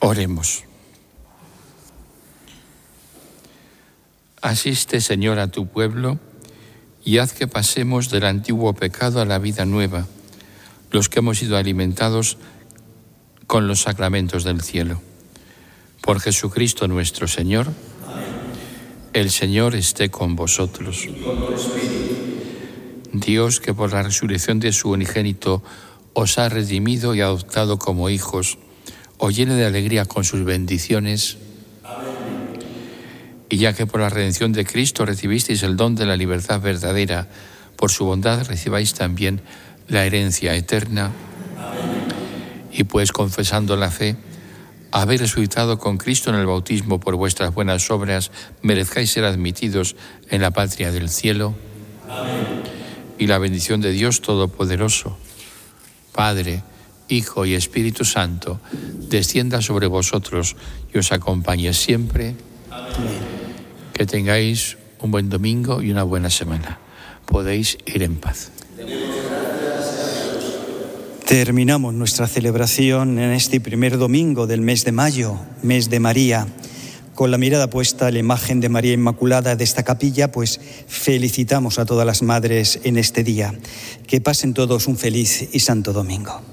Oremos. Asiste, Señor, a tu pueblo y haz que pasemos del antiguo pecado a la vida nueva, los que hemos sido alimentados con los sacramentos del cielo. Por Jesucristo nuestro Señor. Amén. El Señor esté con vosotros. Y con tu espíritu. Dios, que por la resurrección de su unigénito os ha redimido y adoptado como hijos, os llene de alegría con sus bendiciones. Amén. Y ya que por la redención de Cristo recibisteis el don de la libertad verdadera, por su bondad recibáis también la herencia eterna. Amén. Y pues, confesando la fe, habéis resucitado con Cristo en el bautismo por vuestras buenas obras, merezcáis ser admitidos en la patria del cielo. Amén. Y la bendición de Dios Todopoderoso, Padre, Hijo y Espíritu Santo, descienda sobre vosotros y os acompañe siempre. Amén. Que tengáis un buen domingo y una buena semana. Podéis ir en paz. Terminamos nuestra celebración en este primer domingo del mes de mayo, mes de María. Con la mirada puesta en la imagen de María Inmaculada de esta capilla, pues felicitamos a todas las madres en este día. Que pasen todos un feliz y santo domingo.